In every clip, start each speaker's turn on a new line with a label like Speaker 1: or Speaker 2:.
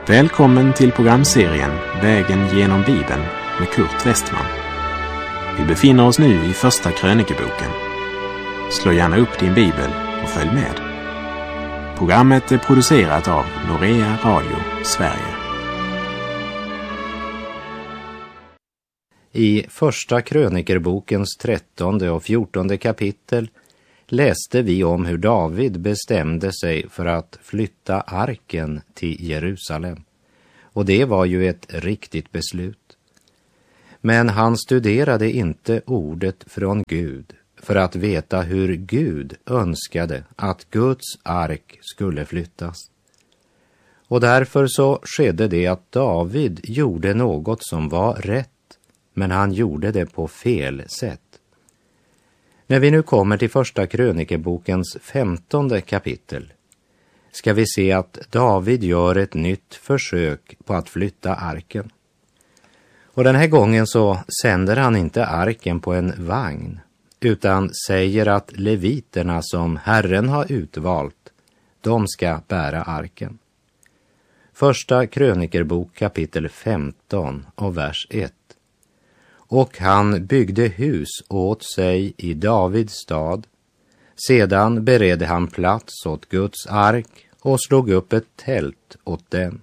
Speaker 1: Välkommen till programserien Vägen genom Bibeln med Kurt Westman. Vi befinner oss nu i första krönikeboken. Slå gärna upp din bibel och följ med. Programmet är producerat av Norea Radio Sverige.
Speaker 2: I första krönikerbokens 13:e och 14:e kapitel läste vi om hur David bestämde sig för att flytta arken till Jerusalem. Och det var ju ett riktigt beslut. Men han studerade inte ordet från Gud för att veta hur Gud önskade att Guds ark skulle flyttas. Och därför så skedde det att David gjorde något som var rätt, men han gjorde det på fel sätt. När vi nu kommer till första krönikebokens 15:e kapitel ska vi se att David gör ett nytt försök på att flytta arken. Och den här gången så sänder han inte arken på en vagn, utan säger att leviterna som Herren har utvalt, de ska bära arken. Första krönikerbok kapitel 15 och vers 1. Och han byggde hus åt sig i Davids stad. Sedan beredde han plats åt Guds ark och slog upp ett tält åt den.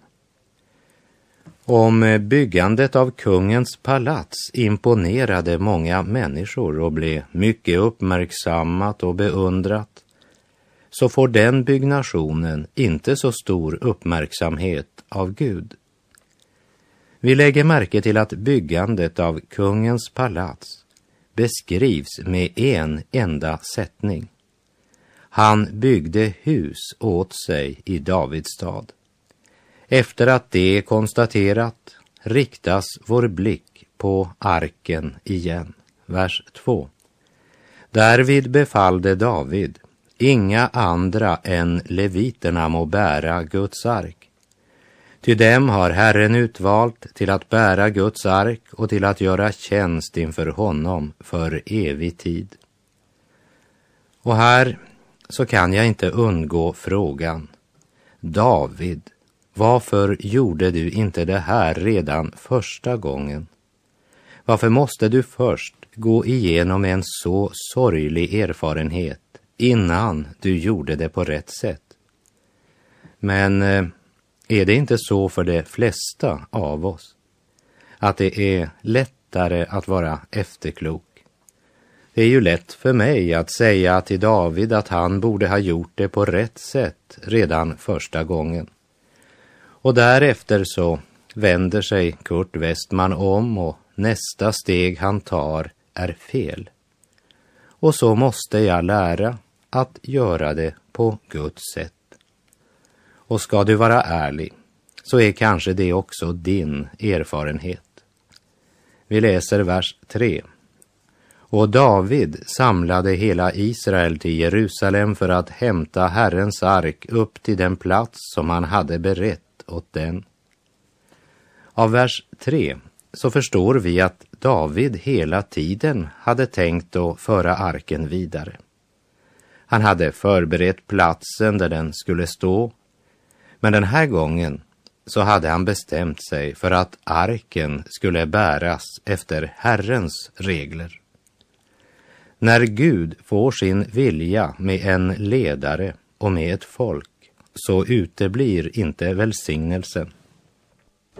Speaker 2: Om byggandet av kungens palats imponerade många människor och blev mycket uppmärksammat och beundrat, så får den byggnationen inte så stor uppmärksamhet av Gud. Vi lägger märke till att byggandet av kungens palats beskrivs med en enda sättning. Han byggde hus åt sig i Davids stad. Efter att det är konstaterat riktas vår blick på arken igen. Vers 2. Därvid befallde David, inga andra än leviterna må bära Guds ark. Ty dem har Herren utvalt till att bära Guds ark och till att göra tjänst inför honom för evig tid. Och här så kan jag inte undgå frågan: David, varför gjorde du inte det här redan första gången? Varför måste du först gå igenom en så sorglig erfarenhet innan du gjorde det på rätt sätt? Men är det inte så för de flesta av oss att det är lättare att vara efterklok? Det är ju lätt för mig att säga till David att han borde ha gjort det på rätt sätt redan första gången. Och därefter så vänder sig Kurt Westman om och nästa steg han tar är fel. Och så måste jag lära att göra det på Guds sätt. Och ska du vara ärlig så är kanske det också din erfarenhet. Vi läser vers 3. Och David samlade hela Israel till Jerusalem för att hämta Herrens ark upp till den plats som han hade berett åt den. Av vers 3 så förstår vi att David hela tiden hade tänkt att föra arken vidare. Han hade förberett platsen där den skulle stå, men den här gången så hade han bestämt sig för att arken skulle bäras efter Herrens regler. När Gud får sin vilja med en ledare och med ett folk så uteblir inte välsignelsen.